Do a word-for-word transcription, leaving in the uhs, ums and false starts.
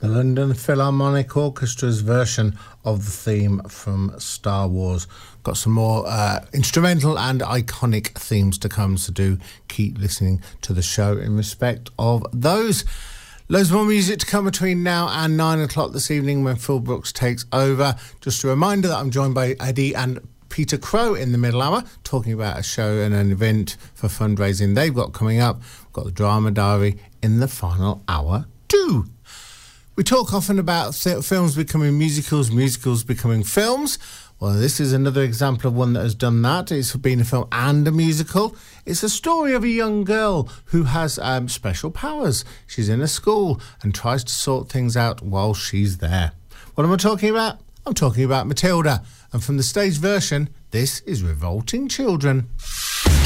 The London Philharmonic Orchestra's version of the theme from Star Wars. Got some more uh, instrumental and iconic themes to come, so do keep listening to the show in respect of those. Loads more music to come between now and nine o'clock this evening when Phil Brooks takes over. Just a reminder that I'm joined by Eddie and Peter Crow in the middle hour, talking about a show and an event for fundraising they've got coming up. We've got the Drama Diary in the final hour too. We talk often about th- films becoming musicals, musicals becoming films. Well, this is another example of one that has done that. It's been a film and a musical. It's a story of a young girl who has um, special powers. She's in a school and tries to sort things out while she's there. What am I talking about? I'm talking about Matilda. And from the stage version, this is Revolting Children.